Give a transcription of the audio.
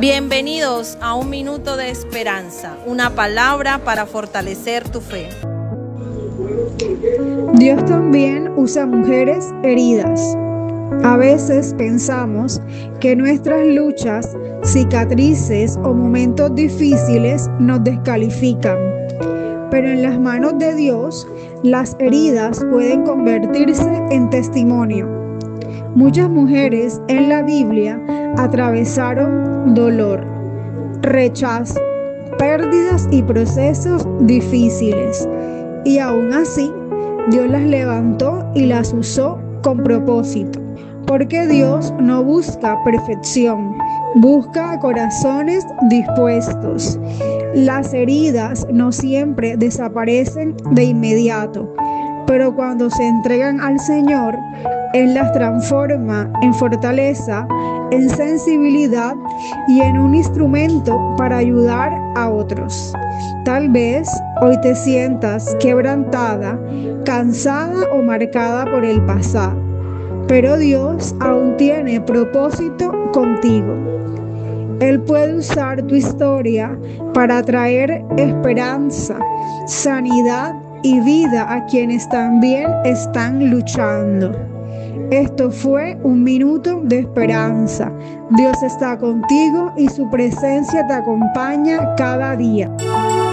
Bienvenidos a Un Minuto de Esperanza, una palabra para fortalecer tu fe. Dios también usa mujeres heridas. A veces pensamos que nuestras luchas, cicatrices o momentos difíciles nos descalifican. Pero en las manos de Dios, las heridas pueden convertirse en testimonio. Muchas mujeres en la Biblia atravesaron dolor, rechazo, pérdidas y procesos difíciles. Y aún así, Dios las levantó y las usó con propósito. Porque Dios no busca perfección, busca corazones dispuestos. Las heridas no siempre desaparecen de inmediato, pero cuando se entregan al Señor, Él las transforma en fortaleza, en sensibilidad y en un instrumento para ayudar a otros. Tal vez hoy te sientas quebrantada, cansada o marcada por el pasado, pero Dios aún tiene propósito contigo. Él puede usar tu historia para traer esperanza, sanidad y vida a quienes también están luchando. Esto fue Un Minuto de Esperanza. Dios está contigo y su presencia te acompaña cada día.